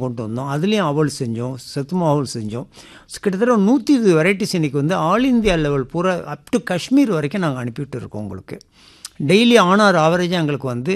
கொண்டு வந்தோம். அதுலேயும் அவல் செஞ்சோம், சத்துமா அவல் செஞ்சோம். கிட்டத்தட்ட 120 வெரைட்டிஸ் இன்றைக்கி வந்து ஆல் இந்தியா லெவல் பூரா அப் டு காஷ்மீர் வரைக்கும் நாங்கள் அனுப்பிவிட்டு இருக்கோம். உங்களுக்கு டெய்லி ஆனார் ஆவரேஜாக எங்களுக்கு வந்து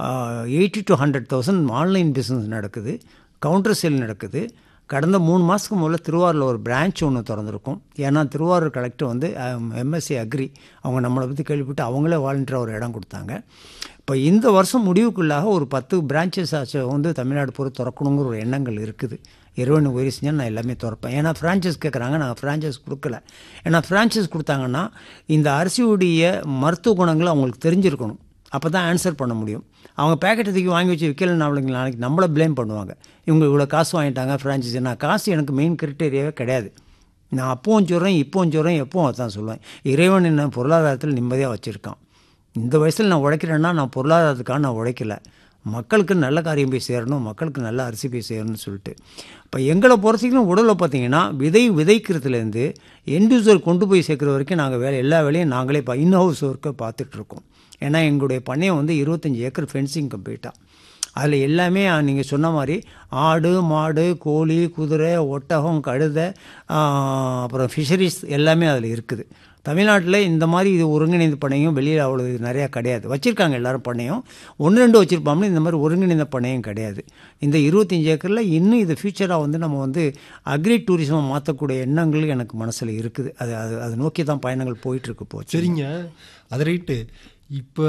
80 to 100,000 ஆன்லைன் பிஸ்னஸ் நடக்குது, கவுண்டர் சேல் நடக்குது. கடந்த 3 மாதத்துக்கு முதல்ல திருவாரூரில் ஒரு பிரான்ச் ஒன்று திறந்துருக்கும். ஏன்னா திருவாரூர் கலெக்டர் வந்து MSc அக்ரி அவங்க நம்மளை பற்றி கேள்விப்பட்டு அவங்களே வாலண்டியராக ஒரு இடம் கொடுத்தாங்க. இப்போ இந்த வருஷம் முடிவுக்குள்ளாக ஒரு 10 பிரான்ச்சஸ் ஆச்சு வந்து தமிழ்நாடு பூரா திறக்கணுங்கிற ஒரு எண்ணங்கள் இருக்குது. இறைவன் உயிரி செஞ்சால் நான் எல்லாமே திறப்பேன். ஏன்னா ஃப்ரான்ச்சைஸ் கேட்குறாங்க, நாங்கள் ஃப்ரான்ச்சைஸ் கொடுக்கல. ஏன்னா ஃப்ரான்ச்சைஸ் கொடுத்தாங்கன்னா இந்த அரிசியுடைய மருத்துவ குணங்களை அவங்களுக்கு தெரிஞ்சிருக்கணும். அப்போ தான் ஆன்சர் பண்ண முடியும். அவங்க பேக்கெட்டை தூக்கி வாங்கி வச்சு விற்கலன்னு அவங்களுக்கு நாளைக்கு நம்மளை ப்ளேம் பண்ணுவாங்க. இவங்க இவ்வளோ காசு வாங்கிட்டாங்க ஃப்ரான்ச்சைஸி. நான் காசு எனக்கு மெயின் கிரிட்டேரியாவே கிடையாது. நான் அப்பவும் சொல்கிறேன், இப்போவும் சொல்கிறேன், எப்பவும் அதான் சொல்லுவேன். இறைவன் என்ன பொருளாதாரத்தில் நிம்மதியாக வச்சுருக்கான். இந்த வயசில் நான் உழைக்கிறேன்னா நான் பொருளாதாரத்துக்காக நான் உழைக்கலை, மக்களுக்கு நல்ல காரியம் போய் சேரணும், மக்களுக்கு நல்ல அரிசி போய் சேரணும்னு சொல்லிட்டு. இப்போ எங்களை பொறுத்தவரைக்கும் உடலில் பார்த்தீங்கன்னா விதைக்கிறதுலேருந்து எண்ட்யூசர் கொண்டு போய் சேர்க்குற வரைக்கும் நாங்கள் எல்லா வேலையும் நாங்களே இன்ஹவுஸ் ஒர்க்கை பார்த்துட்ருக்கோம். ஏன்னா எங்களுடைய பண்ணையம் வந்து 25 ஏக்கர் ஃபென்சிங் கம்ப்ளீட்டாக. அதில் எல்லாமே நீங்கள் சொன்ன மாதிரி ஆடு, மாடு, கோழி, குதிரை, ஒட்டகம், கழுதை, அப்புறம் ஃபிஷரிஸ் எல்லாமே அதில் இருக்குது. தமிழ்நாட்டில் இந்த மாதிரி இது ஒருங்கிணைந்த பண்ணையும் வெளியில் அவ்வளோ நிறையா கிடையாது. வச்சுருக்காங்க எல்லோரும் பண்ணையும், 1-2 வச்சுருப்பாங்களே, இந்த மாதிரி ஒருங்கிணைந்த பண்ணையும் கிடையாது. இந்த 25 ஏக்கரில் இன்னும் இது ஃபியூச்சராக வந்து நம்ம வந்து அக்ரி டூரிசமாக மாற்றக்கூடிய எண்ணங்கள் எனக்கு மனசில் இருக்குது. அது நோக்கி தான் பயணங்கள் போயிட்டுருக்கு. போச்சு. சரிங்க, அது ரைட்டு. இப்போ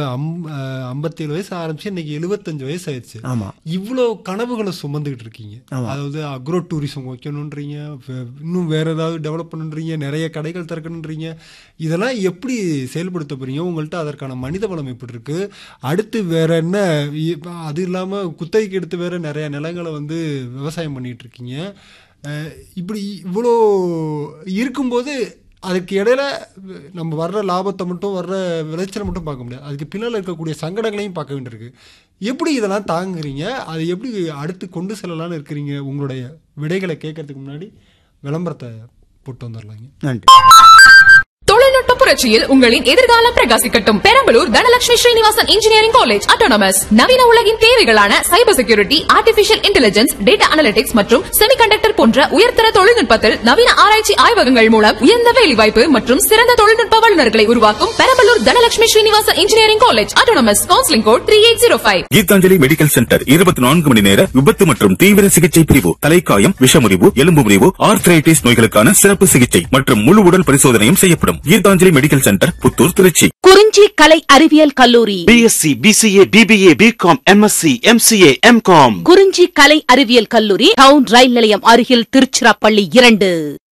57 வயசு ஆரம்பிச்சு இன்னைக்கு 75 வயசு ஆயிடுச்சு. ஆமாம். இவ்வளோ கனவுகளை சுமந்துக்கிட்டு இருக்கீங்க. அதாவது அக்ரோ டூரிசம் வைக்கணுன்றீங்க, இன்னும் வேற ஏதாவது டெவலப் பண்ணுறீங்க, நிறைய கடைகள் திறக்கணுன்றீங்க. இதெல்லாம் எப்படி செயல்படுத்த போறீங்க? உங்கள்கிட்ட அதற்கான மனித வளம் எப்படி இருக்கு? அடுத்து வேற என்ன? அது இல்லாமல் குத்தகைக்கு எடுத்து வேற நிறைய நிலங்களை வந்து விவசாயம் பண்ணிட்டு இருக்கீங்க. இப்படி இவ்வளோ இருக்கும்போது அதுக்கு இடையில நம்ம வர்ற லாபத்தை மட்டும், வர்ற விளைச்சலை மட்டும் பார்க்க முடியாது. அதுக்கு பின்னால் இருக்கக்கூடிய சங்கடங்களையும் பார்க்க வேண்டியிருக்கு. எப்படி இதெல்லாம் தாங்குறீங்க? அதை எப்படி அடுத்து கொண்டு செல்லலான்னு இருக்கிறீங்க? உங்களுடைய விடைகளை கேட்கறதுக்கு முன்னாடி விளம்பரத்தை போட்டு வந்துடலாங்க. நன்றி. தொழில்நுட்ப புரட்சியில் உங்களின் எதிர்காலம் பிரகாசிக்கட்டும். Perambalur Dhanalakshmi Srinivasan engineering college autonomous நவீன உலகின் தேவைகளான cyber security, artificial intelligence, data analytics மற்றும் செமிகண்டக்டர் போன்ற உயர்தர தொழில்நுட்பத்தில் நவீன ஆராய்ச்சி ஆய்வகங்கள் மூலம் உயர்ந்த வேலைவாய்ப்பு மற்றும் சிறந்த தொழில்நுட்ப வல்லுநர்களை உருவாக்கும் Perambalur Dhanalakshmi Srinivasan engineering college autonomous. Counselling code 3805. Gitanjali medical centre 24 மணி நேர விபத்து மற்றும் தீவிர சிகிச்சை பிரிவு, தலைக்காயம், விஷமுறிவு, எலும்பு முறிவு, ஆர்த்ரைட்டிஸ் நோய்களுக்கான சிறப்பு சிகிச்சை மற்றும் முழு உடல் பரிசோதனையும் செய்யப்படும். Gitanjali medical centre, Puthur, Trichy. குறிஞ்சி கலை அறிவியல் கல்லூரி BSc, BCA, BBA, BCom, MSc, MCA, MCom. குறிஞ்சி கலை அறிவியல் கல்லூரி டவுன் ரயில் நிலையம் அருகில், திருச்சிராப்பள்ளி 2.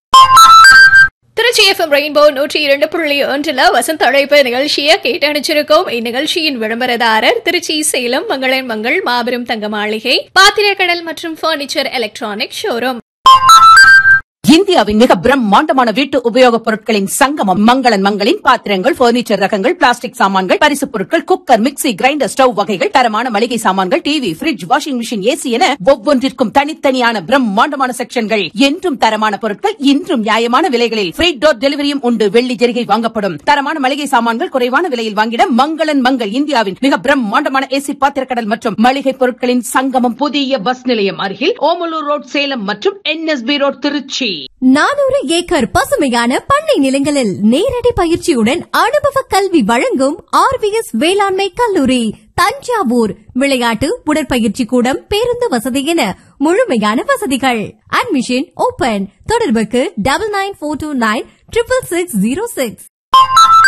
திருச்சி FM ரெயின்போ 102.1 வசந்த அழைப்பு நிகழ்ச்சியை கேட்டு அணிச்சிருக்கோம். இந்நிகழ்ச்சியின் விளம்பரதாரர் திருச்சி சேலம் மங்களன் மங்கள் மாபெரும் தங்க மாளிகை, பாத்திரக்கடல் மற்றும் பர்னிச்சர் எலக்ட்ரானிக் ஷோரூம். இந்தியாவின் மிக பிரம்மாண்டமான வீட்டு உபயோகப் பொருட்களின் சங்கமம் மங்களன் மங்களின் பாத்திரங்கள், பர்னிச்சர் ரகங்கள், பிளாஸ்டிக் சாமான்கள், பரிசுப் பொருட்கள், குக்கர், மிக்ஸி, கிரைண்டர், ஸ்டவ் வகைகள், தரமான மளிகை சாமான்கள், TV, fridge, washing machine, AC என ஒவ்வொன்றிற்கும் தனித்தனியான பிரம்மாண்டமான செக்ஷன்கள். என்றும் தரமான பொருட்கள், இன்றும் நியாயமான விலைகளில் ஃப்ரீ டோர் டெலிவரியும் உண்டு. வெள்ளி ஜெரிகை வாங்கப்படும். தரமான மளிகை சாமான்கள் குறைவான விலையில் வாங்கிட மங்களன் மங்கள். இந்தியாவின் மிக பிரம்மாண்டமான ஏசி, பாத்திரக்கடல் மற்றும் மளிகை பொருட்களின் சங்கமம். புதிய பஸ் நிலையம் அருகில், ஓமலூர் ரோட், சேலம் மற்றும் NSB ரோட், திருச்சி. 400 ஏக்கர் பசுமையான பண்ணை நிலங்களில் நேரடி பயிற்சியுடன் அனுபவ கல்வி வழங்கும் RVS வேளாண்மை கல்லூரி தஞ்சாவூர். விளையாட்டு, உடற்பயிற்சி கூடம், பேருந்து வசதி என முழுமையான வசதிகள். Admission open. தொடர்புக்கு 9942966606.